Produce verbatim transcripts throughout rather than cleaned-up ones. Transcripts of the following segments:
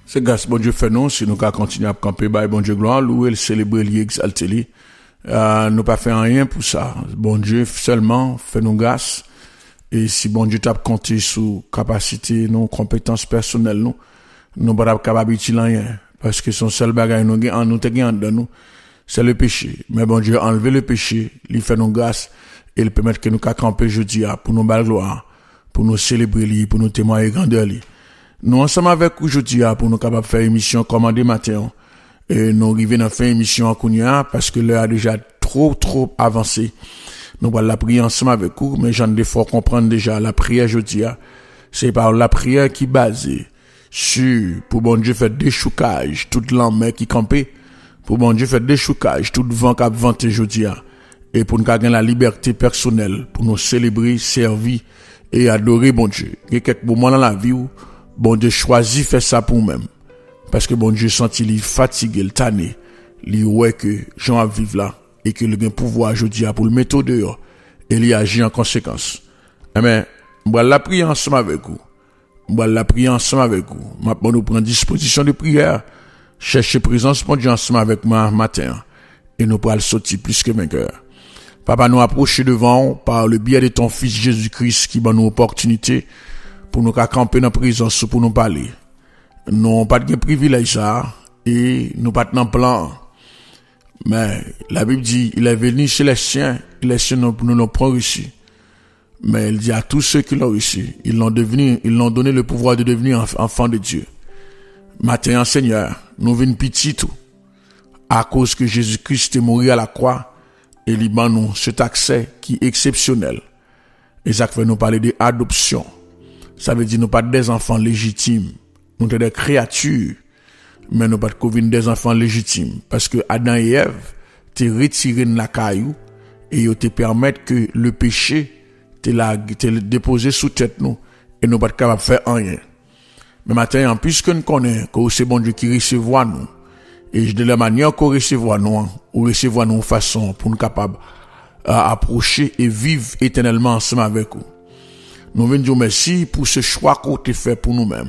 C'est grâce bon Dieu fait nous, si nous continuer à camper, bah, bon Dieu gloire, louer, le célébrer, l'exalter, lui. Euh, nous pas fait rien pour ça. Bon Dieu seulement fait nous grâce. Et si bon Dieu t'a compté sur capacité, nos compétences personnelles, nous, nous pas capable d'utiliser rien. Parce que son seul bagage nous en nous te gagne dans nous, c'est le péché. Mais bon Dieu enlever le péché, il fait nous grâce et il permet que nous camper jeudi pour nous belle gloire, pour nous célébrer lui, pour nous témoigner grandeur lui. Nous ensemble avec aujourd'hui pour nous capable faire émission commandé matin et nous arriver dans faire émission en Kounia parce que l'heure a déjà trop trop avancé. Nous allons la prier ensemble avec vous, mais j'en ai fort comprendre déjà la prière aujourd'hui. C'est par la prière qui est basée sur, pour bon Dieu faire des choucages, toute l'homme qui campait, pour bon Dieu faire des choucages, tout vent qui a vanté aujourd'hui. Et pour nous gagner la liberté personnelle, pour nous célébrer, servir et adorer bon Dieu. Il y a quelques moments dans la vie où bon Dieu choisit faire ça pour nous-mêmes. Parce que bon Dieu senti il fatigué, il tanné, il ouais que Jean a vivre là et que le gain pouvoir aujourd'hui pour le mettre dehors et il agit en conséquence. Amen. On va la prier ensemble avec vous. On va la prier ensemble avec vous. Maintenant nous prenons disposition de prière, chercher présence bon Dieu ensemble avec moi matin et nous pourrons sortir plus que vainqueur. Papa nous approcher devant par le biais de ton fils Jésus-Christ qui donne nous opportunité pour nous camper dans la présence pour nous parler. Nous n'avons pas de privilège ça et nous pas de plan. Mais la Bible dit, il est venu chez les siens, et les siens nous l'ont pas reçu. Mais il dit à tous ceux qui l'ont reçu, ils l'ont devenu, ils l'ont donné le pouvoir de devenir enfants de Dieu. Maintenant, Seigneur, nous venons petit tout. À cause que Jésus-Christ est mort à la croix, et il nous cet accès qui est exceptionnel. Et ça fait nous parler de adoption. Ça veut dire nous pas des enfants légitimes. Nous sommes des créatures. Mais nous pas des enfants légitimes. Parce que Adam et Ève te retiré de la caillou et ils te permettent que le péché te la, te déposé sous tête nous et nous pas capable de faire rien. Mais maintenant, puisque nous connaissons que c'est bon Dieu qui recevoir nous et de la manière qu'on recevoir nous, ou recevoir nous façon pour nous capables d'approcher et vivre éternellement ensemble avec vous. Nous venons dire merci pour ce choix qu'on a fait pour nous-mêmes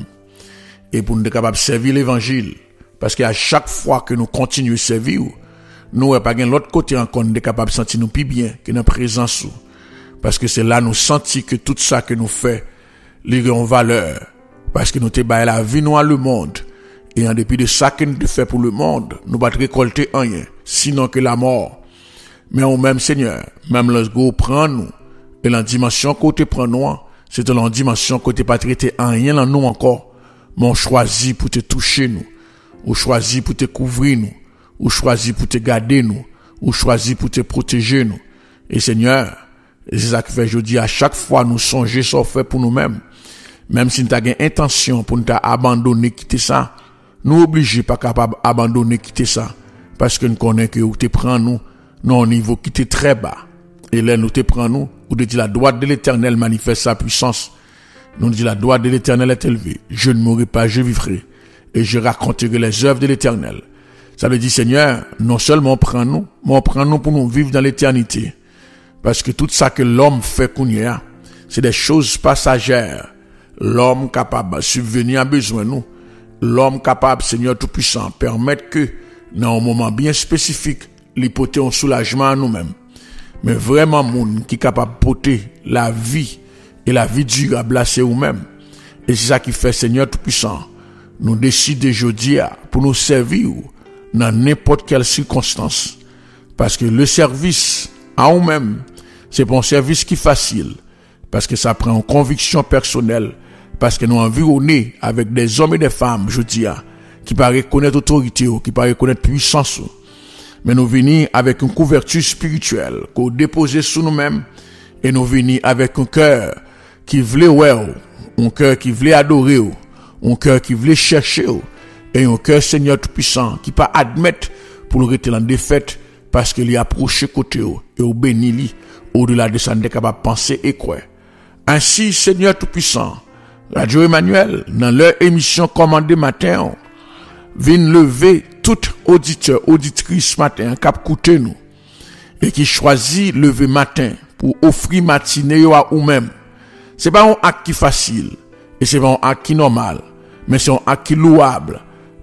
et pour nous être capables de servir l'évangile. Parce qu'à chaque fois que nous continuons à servir, nous n'avons pas de l'autre côté encore, nous sommes capables de sentir nous plus bien que dans la présence. Parce que c'est là nous sentons que tout ça que nous faisons, les en valeur. Parce que nous te baillons la vie nous à le monde. Et en dépit de ça que nous faisons pour le monde, nous ne pouvons pas récolter rien, sinon que la mort. Mais au même Seigneur, même lorsqu'on prend nous, et la dimension qu'on te prend nous, c'est la dimension qu'on te pas traité en rien dans nous encore. Mais on choisit pour te toucher nous. Ou choisi pour te couvrir nous, ou choisi pour te garder nous, ou choisi pour te protéger nous. Et Seigneur, c'est ça que fait aujourd'hui à chaque fois nous songer sur fait pour nous-mêmes. Même si nous avons intention pour nous abandonner, quitter ça, nous obligés pas capable abandonner, quitter ça. Parce que nous connaissons que vous te prend nous, nous un niveau qui était très bas. Et là, nous te prend nous, ou de dire la droite de l'éternel manifeste sa puissance. Nous dit la droite de l'éternel est élevée. Je ne mourrai pas, je vivrai. Et je raconterai les œuvres de l'éternel. Ça veut dire, Seigneur, non seulement prends nous, mais prends nous pour nous vivre dans l'éternité. Parce que tout ça que l'homme fait qu'on y a, c'est des choses passagères. L'homme capable de subvenir à besoin nous. L'homme capable, Seigneur Tout-Puissant, permettre que, dans un moment bien spécifique, l'hypothèse un soulagement à nous-mêmes. Mais vraiment, monde qui est capable de porter la vie et la vie durable, c'est nous-mêmes. Et c'est ça qui fait, Seigneur Tout-Puissant, nous décidons aujourd'hui pour nous servir dans n'importe quelle circonstance. Parce que le service à nous-mêmes, c'est pas un service qui est facile. Parce que ça prend une conviction personnelle. Parce que nous environnons avec des hommes et des femmes, je dis, qui paraissent connaître autorité, qui paraissent connaître puissance. Mais nous venons avec une couverture spirituelle qu'on dépose sur nous-mêmes. Et nous venons avec un cœur qui voulait ouais, un cœur qui voulait adorer, un cœur qui voulait chercher, et un cœur Seigneur Tout-Puissant qui pas admettre pour le rester en défaite parce qu'il est approché côté et au béni au-delà de ça, nous sommes capables de penser et croire. Ainsi, Seigneur Tout-Puissant, Radio Emmanuel, dans leur émission commandée matin, vient lever tout auditeur, auditrice matin, cap coûter nous, et qui choisit lever matin pour offrir matinée à vous-même. C'est pas un acte qui facile, et c'est pas un acte qui normal, mais c'est un acte qui louable,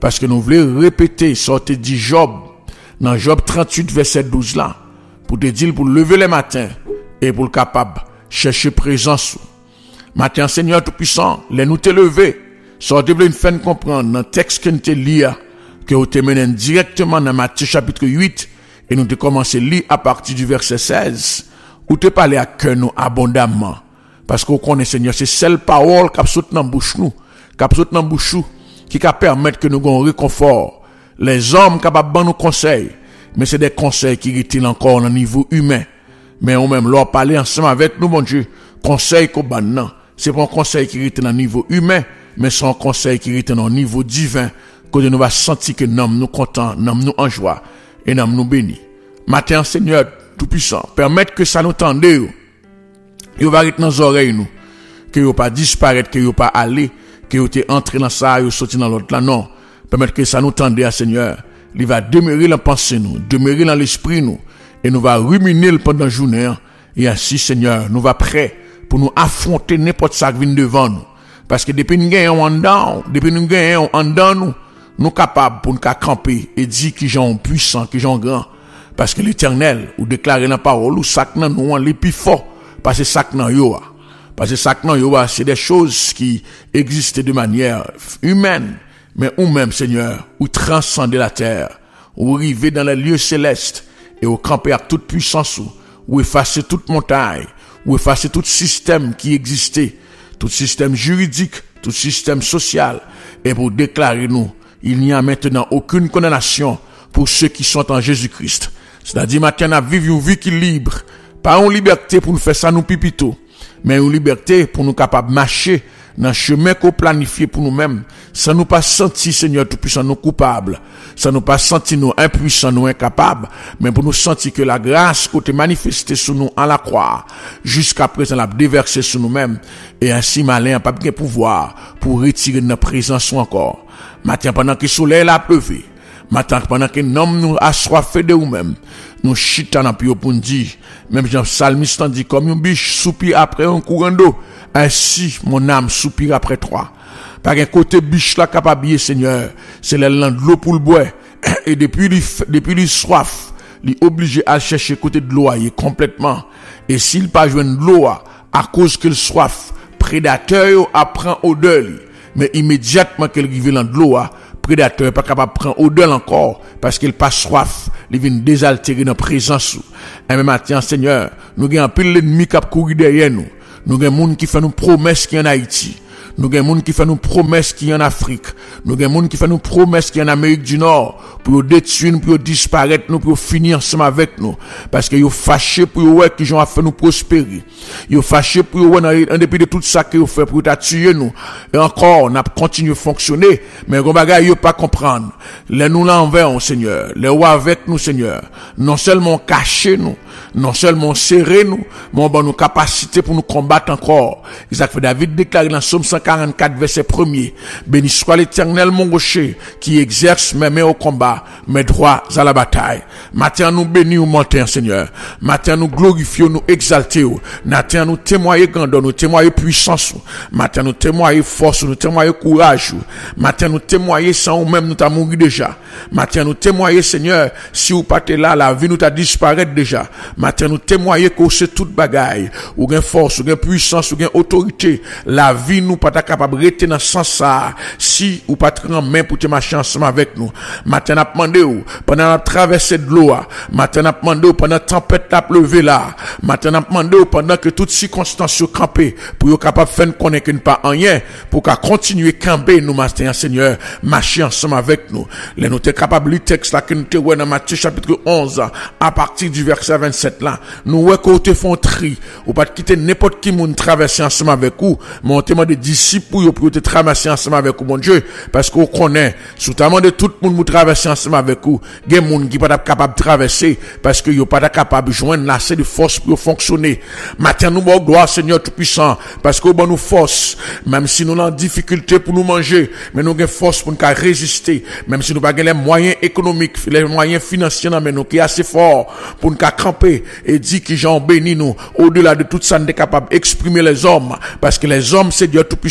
parce que nous voulons répéter, sortez dit Job, dans Job trente-huit, verset douze là, pour te dire, pour lever les matins, et pour le capable, chercher présence. Matin, Seigneur Tout-Puissant, les nous te lever, sortez vous une fin de comprendre, dans le texte que nous te lire, que vous te menez directement dans Matthieu chapitre huit, et nous te commencé à lire à partir du verset seize, où te parler à cœur nous abondamment. Parce qu'on connaît, Seigneur, c'est celle parole qui a sauté dans la bouche nous, qui a sauté dans la bouche nous, qui va permettre que nous ayons un réconfort. Les hommes capables de nous conseils, mais c'est des conseils qui sont encore au niveau humain. Mais on même leur parler ensemble avec nous, mon Dieu, conseil qu'on ban c'est pas un conseil qui est au niveau humain, mais c'est un conseil qui est au niveau divin, que nous va sentir que nous nous contents, nous nous en joie, et nous nous bénis. Matin, Seigneur Tout-Puissant, permettre que ça nous tende, il va être dans nos oreilles, nous, que il pas disparaître, que il pas aller, que vous êtes entré dans ça, vous sorti dans l'autre là, non. Permettre que ça nous tende à Seigneur. Il va demeurer dans la pensée nous, demeurer dans l'esprit nous, et nous va ruminer pendant la journée, et ainsi, Seigneur, nous va prêts pour nous affronter n'importe ça qui vient devant nous. Parce que depuis nous gagnons en dedans, depuis nous gagnons en dedans nous, nous capables pour nous camper et dire qu'ils sont puissants, qu'ils sont grands. Parce que l'Éternel, ou déclarer dans la parole, ou sac nan nous, les plus forts, parce que sac nan yo. Parce que ça, c'est des choses qui existent de manière humaine, mais ou même, Seigneur, ou transcender la terre, ou arriver dans les lieux célestes, et ou camper avec toute puissance, ou effacer toute montagne, ou effacer tout système qui existait, tout système juridique, tout système social, et pour déclarer nous, il n'y a maintenant aucune condamnation pour ceux qui sont en Jésus-Christ. C'est-à-dire, maintenant, vivre une vie qui est libre, pas une liberté pour nous faire ça nous pipito, mais une liberté pour nous capables marcher dans le chemin qu'on planifie pour nous-mêmes, sans nous pas sentir, Seigneur Tout-Puissant, nous coupables, sans nous pas sentir nous impuissants, nous incapables, mais pour nous sentir que la grâce qu'on t'a manifestée sur nous en la croix, jusqu'à présent l'a déversée sur nous-mêmes, et ainsi malin pas bien pouvoir pour retirer notre présence encore. Maintenant, pendant que le soleil a pleuvé, maintenant, pendant que nous nous assoiffés de nous-mêmes, nous chitons dans le pour nous dire, même Jean Psalmiste dit, comme un biche soupire après un courant d'eau, ainsi mon âme soupire après toi. Par un côté biche là capable, Seigneur, c'est l'élan de l'eau pour le boire, et depuis lui, depuis lui soif, il est obligé à chercher côté de l'eau complètement. Et s'il pas joindre de l'eau, à cause qu'il soif, prédateur apprend odeur, mais immédiatement qu'il arrive dans de l'eau, prédateur pas capable de prendre odeur encore parce qu'il pas soif, il vient désaltérer dans présence. Et même matin, Seigneur, nous avons un pile l'ennemi qui a couru derrière nous. Nous avons des gens qui font nos promesses qui en Haïti. Nous avons des gens qui font nos promesses qui en Afrique. Nous avons des gens qui font nos promesses qui en Amérique du Nord pour détruire nous, pour disparaître nous, pour finir ensemble avec nous. Parce que ils sont fâchés pour eux qui ont fait nous prospérer. Ils sont fâchés pour eux en dépit de tout ça qu'ils ont fait pour tuer nous. Et encore, on a continué à fonctionner, mais on ne pas comprendre. Les nous l'envers, Seigneur. Les rois avec nous, Seigneur. Non seulement cacher nous, non seulement serrer nous, mais on a nos capacités pour nous combattre encore. Isaac David déclare dans Somme cent quarante-quatre, verset premier. Béni soit l'Éternel, mon rocher, qui exerce mes mains au combat, mes droits à la bataille. Matin, nous bénissons, matin, Seigneur. Matin, nous glorifions, nous exaltons. Matin, nous témoignons grandeur, nous témoignons puissance. Matin, nous témoignons force, nous témoignons courage. Matin, nous témoignons sans nous-mêmes, nous t'avons mouru déjà. Matin, nous témoignons, Seigneur, si vous partez là, la vie nous t'a disparu déjà. Matin, nous témoignons que c'est toute bagaille. Ou gain force, ou gain puissance, ou gain autorité. La vie nous pas capable de rester dans ce sens ça. Si ou pas prendre main pour te marcher ensemble avec nous. Matin, n'a demandé ou, pendant la traversée de l'eau, matin, n'a demandé ou, pendant la tempête la pleuvé là. Matin, n'a demandé ou, pendant que toutes circonstances sont campées, pour être capable de faire connaître qu'il n'y a pas rien, pour qu'à continuer à camper nous, matin, Seigneur, marcher ensemble avec nous. Les nous sommes capables de texte là, que nous te voyons dans Matthieu chapitre onze, à partir du verset vingt-sept là. Nous voyons qu'on te font tri, ou pas de quitter n'importe qui moun traverser ensemble avec vous, mais on te demande des disciples pour te traverser ensemble avec vous, mon Dieu, parce qu'on connaît, sous de tout le monde nous traverser ensemble avec vous, il y a des gens qui ne sont pas capables de traverser, parce qu'ils ne sont pas capables de joindre l'assez de force pour fonctionner. Matin, nous avons gloire, Seigneur Tout-Puissant, parce que nous avons force, même si nous avons difficulté pour nous manger, mais nous avons force pour nous résister, même si nous n'avons pas les moyens économiques, les moyens financiers, mais nous qui sont assez forts pour nous camper et dire que Jean béni nous, au-delà de tout ça, nous sommes capables d'exprimer les hommes, parce que les hommes, c'est Dieu Tout-Puissant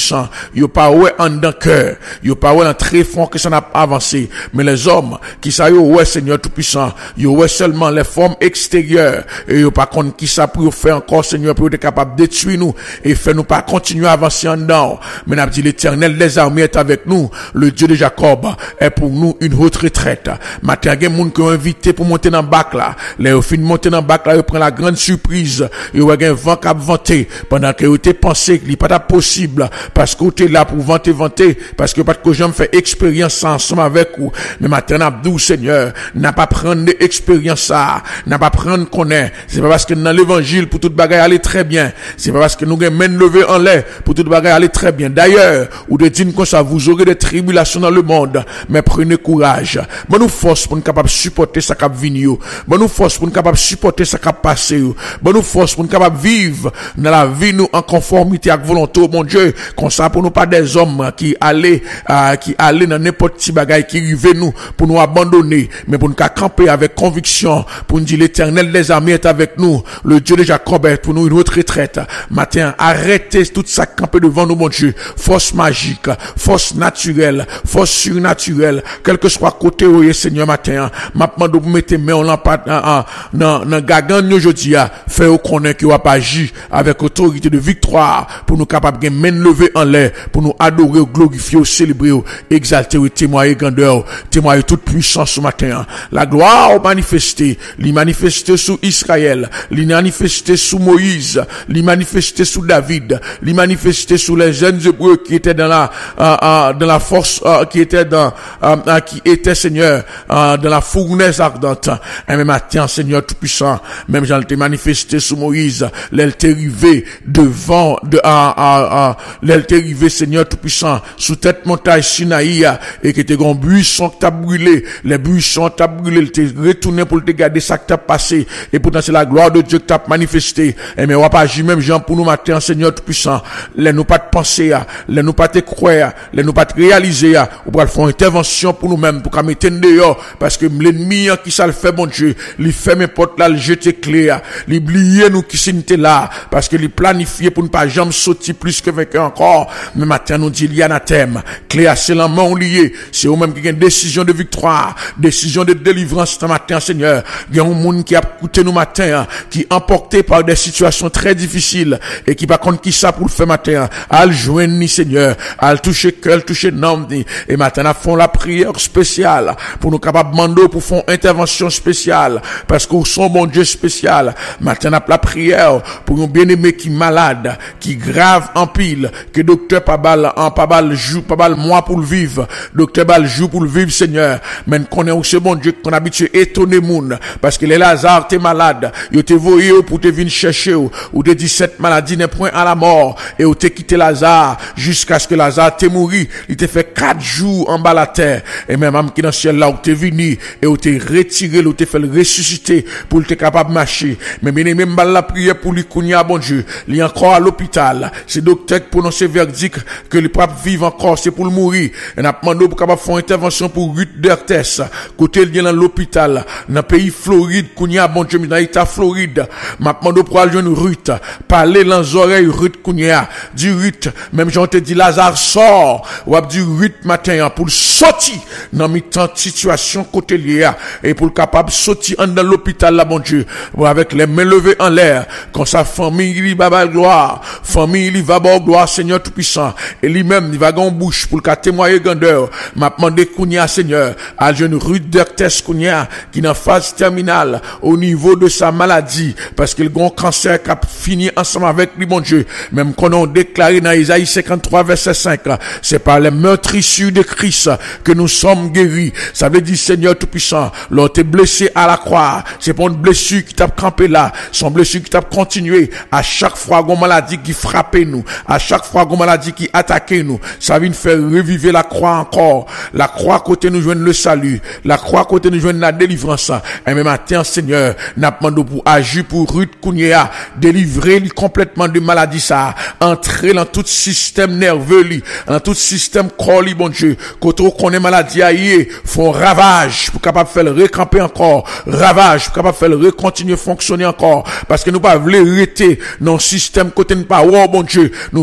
Tout-Puissant, yo pas ouais en dans cœur, yo pas ouais dans très fond que ça n'a pas avancé, mais les hommes qui ça yo ouais Seigneur Tout-Puissant, yo ouais seulement les formes extérieures et yo pas contre qui ça pour faire encore Seigneur pour être capable de détruire nous et faire nous pas continuer à avancer en dedans. Mais n'a dit l'Éternel des armées est avec nous, le Dieu de Jacob est pour nous une haute retraite. Matin gen moun qui ont invité pour monter dans bac là, les au fin de monter dans bac là, yo prend la grande surprise, yo ouais gen vent cap vanter pendant que yo te pensé qu'il pas possible parce que tu es là pour vanter vanter parce que pas que j'aime faire expérience ensemble avec vous. Mais matin n'a dit Seigneur, n'a pas prendre expérience ça, n'a pas prendre connaît. C'est pas parce que dans l'évangile pour toute bagaille aller très bien, c'est pas parce que nous gagne main levée en l'air pour toute bagaille aller très bien. D'ailleurs, ou de dire comme ça vous aurez des tribulations dans le monde, mais prenez courage. Bon nous force pour nous capable supporter ça cap venir. Bon nous force pour nous capable supporter ça cap passer. Bon nous force pour nous capable vivre dans la vie nous en conformité avec volonté mon Dieu, comme ça pour nous pas des hommes qui allaient euh, qui allaient dans n'importe qui bagaille qui rive nous pour nous abandonner, mais pour nous camper avec conviction, pour nous dire l'Éternel des armées est avec nous, le Dieu de Jacob est pour nous une autre retraite. Matin, arrêtez tout ça camper devant nous mon Dieu, force magique, force naturelle, force surnaturelle, quel que soit côté où est Seigneur matin, maintenant vous mettez main en lampade dans dans gagan aujourd'hui, fait au connaître que va pas agir avec autorité de victoire pour nous capables de main lever en l'air pour nous adorer, glorifier, célébrer, exalter, témoigner grandeur, témoigner toute puissance ce matin. La gloire manifestée, li manifestée sous Israël, li manifestée sous Moïse, li manifestée sous David, li manifestée sous les jeunes hébreux qui étaient dans la euh, euh, dans la force euh, qui étaient dans euh, euh, qui étaient Seigneur euh, dans la fournaise ardente. Et même matin Seigneur tout puissant, même j'en t'ai manifesté sous Moïse, l'elle t'est arrivé devant de à à à l'elle t'est arrivé Seigneur tout puissant sous tête montagne Sinaï et que tes grands buissons que t'as brûlé, les buissons t'as brûlé, t'es retourné pour te garder ça que t'as passé et pourtant c'est la gloire de Dieu que t'as manifesté. Et mais on va pas agir même gens pour nous matin Seigneur tout puissant, les nous pas te penser, les nous pas te croire, les nous pas te réaliser, ou pour faire une intervention pour nous-mêmes pour qu'on mette dehors parce que l'ennemi qui ça le fait bon Dieu, il fait mes portes là, le jeter clé, l'oublier nous qui s'était là parce que il planifié pour ne pas jamais sauter plus que vainqueur encore. Mais matin nous dit il y a un thème, clé c'est la main liée, c'est eux même qui ont une décision de victoire, décision de délivrance ce matin Seigneur. Il y a un monde qui a écouté nous matin, qui emporté par des situations très difficiles et qui par contre qui ça pour le faire matin, à le joindre ni Seigneur, à le toucher cœur, toucher nom et matin à font la prière spéciale pour nous capables demander pour faire une intervention spéciale parce qu'on sont bon Dieu spécial. Matin à la prière pour un bien-aimé qui malade, qui grave en pile, que docteur pas balle en pas balle joue pas balle moi pour le vivre, docteur balle joue pour le vivre Seigneur. Mais qu'on est aussi bon Dieu qu'on habitué étonner moun parce que les Lazare t'es malade, yo te voyé pour te venir chercher ou, ou te dit cette maladie n'est point à la mort et ou te quitté Lazare jusqu'à ce que Lazare t'est mouru, il te fait quatre jours en bas la terre et même âme qui dans le ciel là où t'es venu et où t'es retiré, où t'es fait le ressusciter pour te capable marcher. Mais bien même la prière pour lui kounya bon Dieu, il encore à l'hôpital, c'est docteur qui prononce verdict que le pape vive encore, c'est pour le mourir. Et n'a demandé pour capable faire intervention pour Ruth Dertes côté il dans l'hôpital dans pays Floride kounya bon Dieu dans l'état Floride. M'a demandé pour aller joindre Ruth, parler dans les oreilles Ruth kounya, dit Ruth, même j'en te dit Lazare sort, ou a dit Ruth matin pour sortir dans mi-temps situation côté lié et pour capable sortir dans l'hôpital là bon Dieu, avec les mains levées en l'air, quand sa famille il va ba gloire, famille il va ba gloire Seigneur tout puissant et lui-même il va gon bouche pour le témoigner grandeur. M'a demandé kounya Seigneur à jeune Ruth Dertes kounya qui dans phase terminale au niveau de sa maladie parce qu'il a un cancer qui a fini ensemble avec lui bon Dieu, même qu'on a déclaré dans Isaïe cinquante-trois verset cinq, c'est par les meurtrissures de Christ que nous sommes guéris. Ça veut dire Seigneur tout puissant, l'autre est blessé à la croix, c'est pas une blessure qui t'a campé là, c'est une blessure qui t'a continué à chaque fois qu'on maladie qui frappait nous, à chaque fois qu'on maladie qui attaquait nous, ça vient faire revivre la croix encore, la croix côté nous joindre le salut, la croix côté nous joindre la délivrance. Et même matin Seigneur, n'a demandé pour agir pour Ruth Kounia, délivrer lui complètement de maladie ça, entrer dans tout système nerveux lui, dans tout système corps lui bon Dieu, quand on connaît maladie aïe, font ravage pour capable faire le recamper encore, ravage pour capable faire le recontinuer fonctionner encore, parce que nous pas voulons rester dans le système côté nous pas oh bon Dieu, nous voulons sentir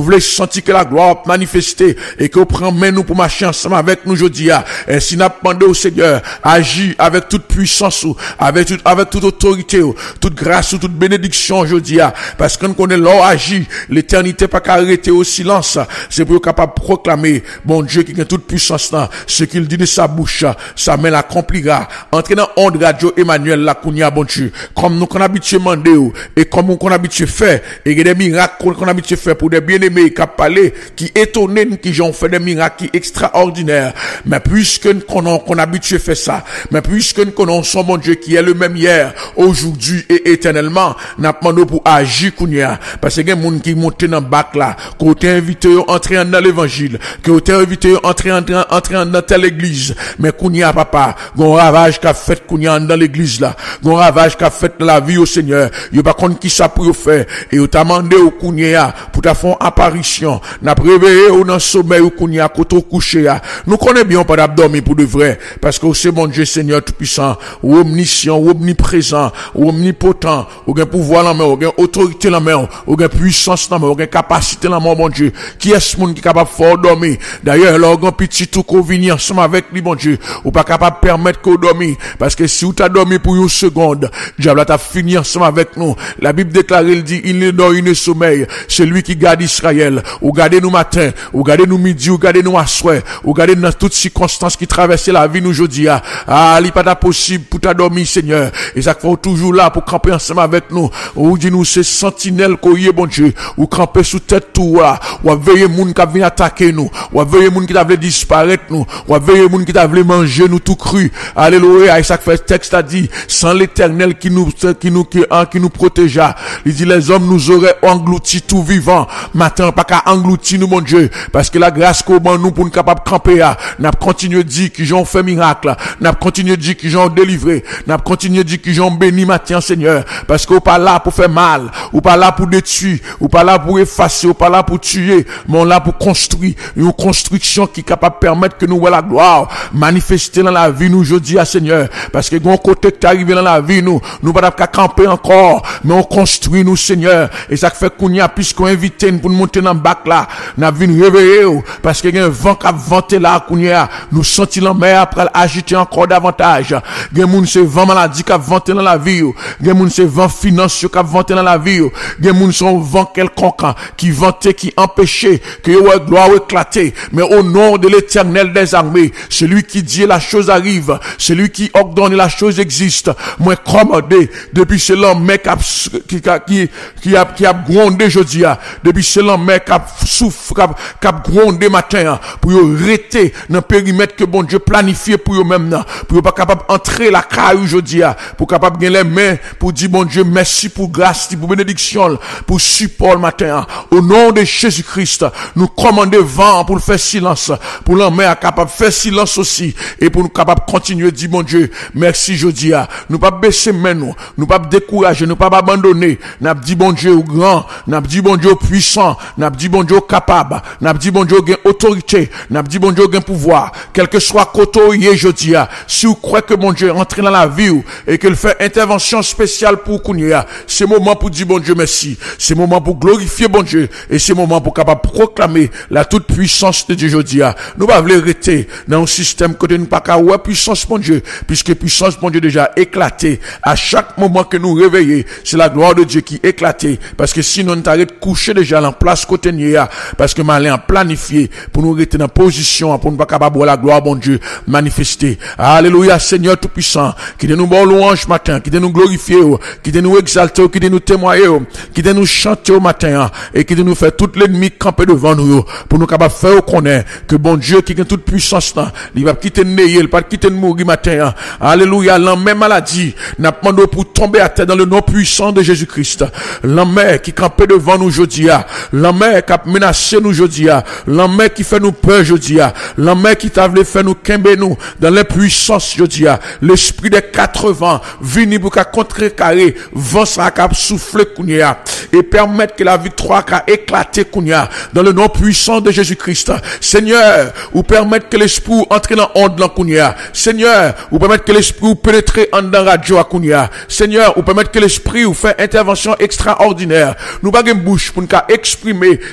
senti que la gloire manifestée et que prend main nous pour marcher ensemble avec nous aujourd'hui. Et si n'a demandé au Seigneur, agis avec toute puissance, avec toute, avec toute autorité, toute grâce, toute bénédiction aujourd'hui. Parce qu'on connaît l'or agit, l'éternité pas qu'à arrêter au silence. C'est pour être capable de proclamer, bon Dieu qui a toute puissance là, ce qu'il dit de sa bouche, sa main l'accomplira. Entrez dans onde radio Emmanuel la kounia bon Dieu. Comme nous qu'on habitué demander et comme nous qu'on habitué faire et des miracles qu'on habitué faire pour des bien-aimés qui parlé, qui étonnent, qui ont fait des miracles qui extraordinaires. Mais puisque nous qu'on qu'on habitué faire ça, mais puisque nous connaissons mon Dieu qui est le même hier, aujourd'hui et éternellement, n'a demandé pour agir kounia parce que des gens qui montent dans bac là, qu'on t'a invité à entrer dans l'évangile, qu'on t'a invité à entrer entrer dans telle église, mais kounia papa, gon ravage qu'a fait kounia dans l'église là, gon ravage qu'a fait dans la vie au Seigneur, yo pas connait qui ça pour faire et yo t'a mandé au kounia pour ta faire apparition, n'a réveillé ou dans sommeil au kounia côté couché là. Nous connaissons bien pas d'abdomen pour de vrai parce que c'est mon Dieu Seigneur tout puissant, omniscient, omniprésent, omnipotent, ou gain pouvoir la main, ou gain autorité la main, ou gain puissance la main, ou gain capacité la main mon Dieu. Qui est ce monde qui est capable de faire dormir? D'ailleurs, l'organ petit tout qu'on vient ensemble avec lui mon Dieu, ou pas capable de permettre qu'on dormir parce que si vous t'as dormi pour une seconde, diable t'a fini ensemble avec nous. La Bible déclare, il dit, il ne dort, il ne sommeille. C'est lui qui garde Israël. Ou gardez nous matin, ou gardez nous midi, ou gardez nous à soir, ou gardez dans toutes circonstances qui traversent la vie nous aujourd'hui. Ah, il pas possible pour t'a dormi, Seigneur. Et ça faut toujours là pour camper ensemble avec nous. Ou dit nous, c'est sentinelle qu'on y est, bon Dieu. Ou camper sous tête tout là. Ou veiller moun qui vient attaquer nous. Ou veiller moun qui t'a voulu disparaître nous. Ou veiller moun qui t'a voulu manger nous tout cru. Alléluia. Et ça fait texte a dit, sans l'Éternel qui nous, qui nous, qui, hein, qui nous protégea. Il dit, les hommes nous auraient englouti tout vivant. Maintenant, pas qu'à engloutir nous, mon Dieu. Parce que la grâce qu'on a nous pour nous capable de camper, n'a continué de dire qu'ils ont fait miracle, n'a continué de dire qu'ils ont délivré, n'a continué de dire qu'ils ont béni matin, Seigneur. Parce qu'on pas là pour faire mal, ou pas là pour détruire, ou pas là pour effacer, ou pas là pour tuer, mais on là pour construire une construction qui est capable de permettre que nous voyons la gloire manifester dans la vie nous aujourd'hui, Seigneur. Parce que bon côté qui est arrivé dans la vie nous, nous pas qu'à camper encore, mais on construit nous, Seigneur. Et ça fait qu'on y a puisqu'on invite nous pour nous monter dans le bac là, n'a vu nous réveiller, parce que y a un vent qui a vanté là, qu'on y a, nous sentis la mer après agiter encore davantage. Il y a moun c'est vent maladie qui a vanté dans la vie, il y a moun c'est vent financier qui a vanté dans la vie, il y a moun son vent quelconque qui vantait, qui empêchait que la gloire éclater. Mais au nom de l'Éternel des armées, celui qui dit la chose arrive, celui qui ordonne la chose existe. Moi commandé depuis ce l'homme qui qui qui qui a qui a grondé aujourd'hui, depuis ce l'homme qui a souffre qui a grondé matin pour arrêter dans périmètre que bon Dieu planifié pour eux même pour pas capable entrer la caille aujourd'hui, pour capable gagner les mains pour dire bon Dieu merci pour grâce, pour bénédiction, pour support matin. Au nom de Jésus-Christ, nous commandons vent pour faire silence, pour l'homme capable faire silence aussi et pour nous capable continuer dire bon Dieu merci aujourd'hui. Nous pas baisser main nous, nous pas décourager, nous pas abandonner. N'a dit bon Dieu au grand, n'a dit bon Dieu puissant, n'a dit bon Dieu capable, n'a dit bon Dieu gain autorité, n'a dit bon Dieu gain pouvoir, quel que soit côté aujourd'hui. Si vous croyez que bon Dieu entre dans la vie et qu'il fait intervention spéciale pour Kounia, c'est moment pour dire bon Dieu merci, c'est moment pour glorifier bon Dieu et c'est moment pour capable proclamer la toute puissance de Dieu aujourd'hui. Nous pas voulons rester dans un système côté nous pas qu'à ouais puissance bon Dieu, puisque puissance bon Dieu déjà éclaté à chaque moment que nous réveillons, c'est la gloire de Dieu qui éclate, parce que sinon nous t'arrête coucher déjà en place côté nia, parce que malin a planifié pour nous rester dans position pour nous pas capable voir la gloire bon Dieu manifester. Alléluia Seigneur tout puissant, qui de nous bon louange matin, qui de nous glorifier, qui de nous exalter, qui de nous témoigner, qui de nous chanter au matin et qui de nous faire toute l'ennemi camper devant nous pour nous capable faire connaître que bon Dieu qui a toute puissance là, il va quitter né, il pas quitter mourir matin. Alléluia, la même maladie n'a pas demandé pour tomber à terre dans le nom puissant de Jésus-Christ. L'homme qui campait devant nous aujourd'hui, l'homme qui a menacé nous aujourd'hui, l'homme qui fait nous peur aujourd'hui, l'homme qui t'a voulu faire nous quimber nous dans l'impuissance aujourd'hui, l'esprit des quatre vents vini pour qu'à contrecarrer vent ça qu'a souffler kounia et permettre que la victoire qu'a éclaté kounia dans le nom puissant de Jésus-Christ. Seigneur, ou permettre que l'esprit entre dans onde dans kounia. Seigneur, ou permettre que l'esprit pénètre en dans radio à kounia. Seigneur, ou permettre que l'esprit ou fait intervention extraordinaire. Nous pas une bouche pour nous exprimer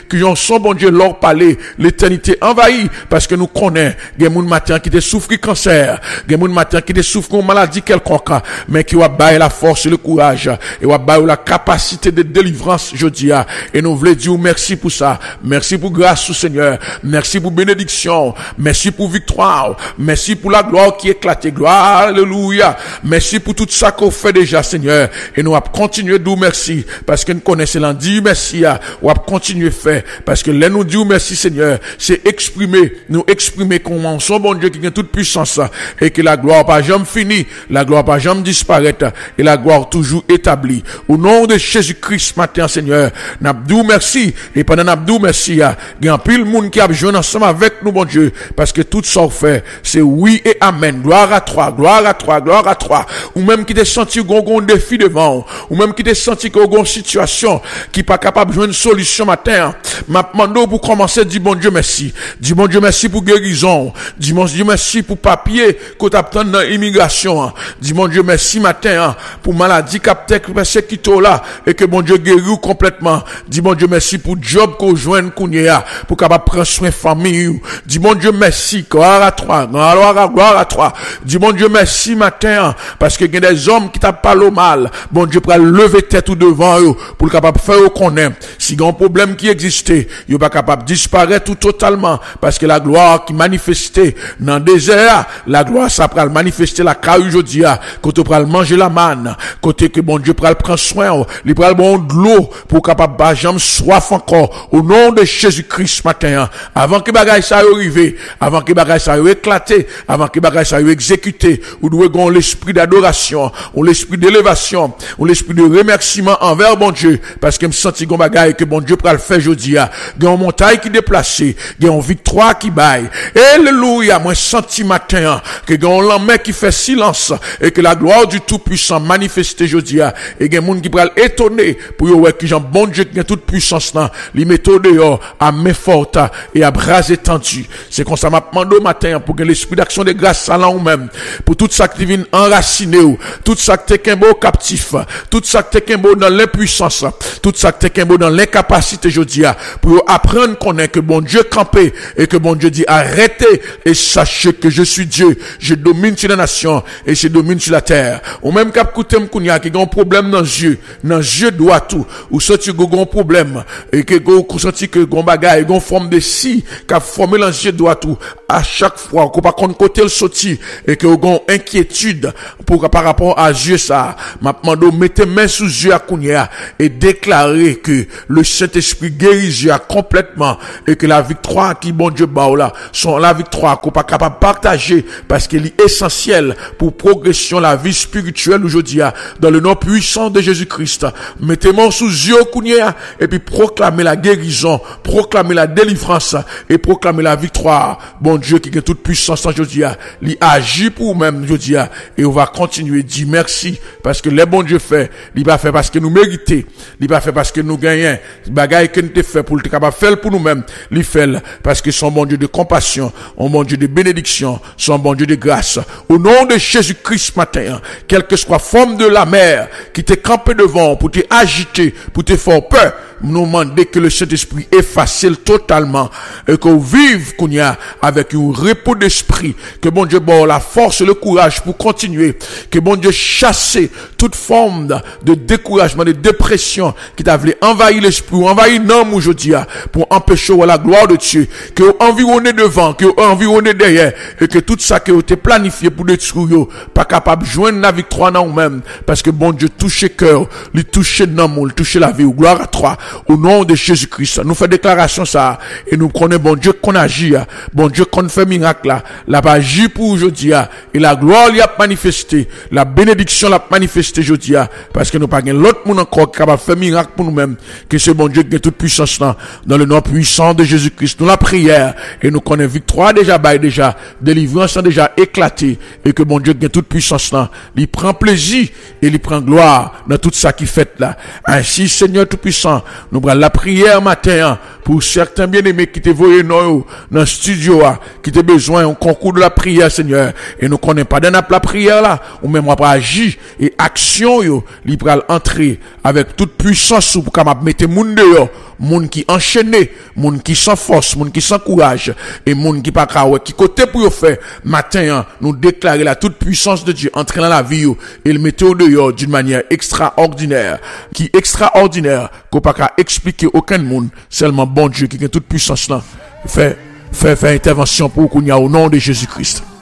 que yon son bon Dieu leur parler, l'éternité envahie, parce que nous connaissons, gen moun matin qui te souffre cancer, gen moun matin qui te souffre une maladie quelconque, mais qui va bailler la force et le courage, et va bailler la capacité de délivrance, je dis, et nous voulons dire merci pour ça, merci pour grâce au Seigneur, merci pour bénédiction, merci pour victoire, merci pour la gloire qui éclate, gloire, alléluia, merci pour tout ça qu'on fait déjà, Seigneur, et nous allons continuer de dire merci, parce que nous connaissons l'endit, merci, on va continuer à faire, parce que là nous disons merci, Seigneur, c'est exprimer, nous exprimer comment son bon Dieu qui a toute puissance, et que la gloire pas jamais finie, la gloire pas jamais disparaître, et la gloire toujours établie. Au nom de Jésus-Christ, matin, Seigneur, n'abdou merci, et pendant n'abdou merci, il y a un pile monde qui a besoin ensemble avec nous, bon Dieu, parce que tout ça fait, c'est oui et amen, gloire à toi, gloire à toi, gloire à toi, ou même qui te senti gon défi devant, ou même qui te senti que gon situation, qui pas capable de jouer une solution matin, m'a demandé pour commencer, dis bon Dieu merci, dis bon Dieu merci pour guérison, dis bon Dieu merci pour papier, qu'on t'attend dans l'immigration, dis bon Dieu merci matin, pour maladie capté, qui t'o là, et que bon Dieu guérit complètement, dis bon Dieu merci pour job qu'on joigne kounya, pour capable prendre soin famille, dis bon Dieu merci, gloire à toi, gloire à gloire à toi, dis bon Dieu merci matin, parce que il y a des hommes qui t'a parlé mal, bon Dieu pour lever tête ou devant eux, pour capable faire connaître, si il y a un problème qui existait, il pas capable de disparaître tout totalement, parce que la gloire qui manifestait dans le désert, la gloire ça pral manifester la caille aujourd'hui, côté pral manger la manne, côté que bon Dieu pral prendre soin, il pral bon de l'eau pour capable pas jamais soif encore, au nom de Jésus-Christ matin, avant que bagaille ça arrive, avant que bagaille ça éclaté, avant que bagaille ça exécuté, ou doit gon l'esprit d'adoration, ou l'esprit d'élévation, ou l'esprit de remerciement envers bon Dieu, parce que me senti gon bagaille que bon Dieu pral faire aujourd'hui, gon montagne qui déplacé, gon victoire qui baille. Alléluia, moi senti matin que gon l'homme qui fait silence et que la gloire du Tout-Puissant manifeste aujourd'hui, et gon monde qui pral étonné pour yo que Jean bon Dieu qui a toute puissance là, li metto dehors à main forte et à bras étendus. C'est comme ça m'a demandé matin pour que l'esprit d'action de grâce ça là ou même pour tout ça qui vient enraciner ou tout ça qui est beau captif, tout ça qui est beau dans l'impuissance, tout ça qui est beau dans l'incapacité aujourd'hui pour apprendre qu'on est que bon Dieu campé et que bon Dieu dit arrêtez et sachez que je suis Dieu, je domine sur la nation et je domine sur la terre. Ou même cap coûter m'kounya qui a un problème dans Dieu, dans Dieu doit tout, ou sorti gon un problème et que gon senti que gon bagaille, gon forme de si qu'a formé dans Dieu doit tout à chaque fois qu'on pas contre côté le sorti et que gon inquiétude pour par rapport à Dieu ça, m'a demandé mettez main sous Dieu à kounya et déclarer que le Saint-Esprit guérit Dieu complètement et que la victoire qui bon Dieu ba là sont la victoire qu'on pas capable de partager parce qu'elle est essentielle pour progression la vie spirituelle aujourd'hui dans le nom puissant de Jésus-Christ. Mettez-moi sous Dieu kounya et puis proclamer la guérison, proclamer la délivrance et proclamer la victoire. Bon Dieu qui a toute puissance aujourd'hui, il agit pour nous-mêmes aujourd'hui et on va continuer de dire merci parce que les bon Dieu fait, il pas fait parce que nous méritons, il pas fait parce que nous gagnons, bagaille que nous te fait pour le capable faire pour nous-mêmes, il fait parce que son bon Dieu de compassion, un bon Dieu de bénédiction, son bon Dieu de grâce. Au nom de Jésus-Christ matin, quelle que soit forme de la mer qui t'est campé devant pour te agiter, pour te faire peur, nous demander que le Saint-Esprit efface totalement et qu'on vive qu'on y a avec un repos d'esprit, que bon Dieu bon la force et le courage pour continuer, que bon Dieu chasse toute forme de découragement, de dépression qui t'a voulu envahir l'esprit ou envahir l'homme aujourd'hui pour empêcher la gloire de Dieu, que environné devant, que environné derrière et que tout ça qui a été planifié pour détruire pas capable de joindre la victoire dans nous-mêmes parce que bon Dieu touche le cœur, lui touche l'homme, lui touche la vie, gloire à toi. Au nom de Jésus-Christ, nous faisons déclaration ça, et nous connaissons bon Dieu qu'on agit, bon Dieu qu'on fait miracle là, la magie pour aujourd'hui, et la gloire lui a manifesté, la bénédiction l'a manifesté aujourd'hui, parce que nous pas l'autre monde encore qui capable faire miracle pour nous-mêmes, que ce bon Dieu qui a toute puissance là, dans le nom puissant de Jésus-Christ, nous la prière, et nous connaissons victoire déjà, bah, déjà, délivrance déjà éclatée, et que bon Dieu qui a toute puissance là, il prend plaisir, et il prend gloire dans tout ça qui fait là. Ainsi, Seigneur tout-puissant, nous prenons la prière matin pour certains bien-aimés qui te voyaient dans le studio, qui te besoin d'un concours de la prière, Seigneur. Et nous connaissons pas dans la prière là, ou même après agir et action, yo, li pral entrer avec toute puissance pour capable mettre moun dehors, moun qui enchaîné, moun qui sans force, moun qui sans courage, et moun qui pas ka qui côté pour yo faire matin, hein, nous déclarer la toute puissance de Dieu entrer dans la vie yo, et le mettre au dehors d'une manière extraordinaire, qui extraordinaire, qu'on pas ka expliquer aucun monde, seulement bon Dieu qui a toute puissance là, fait, fait, fait intervention pour qu'on y a au nom de Jésus-Christ.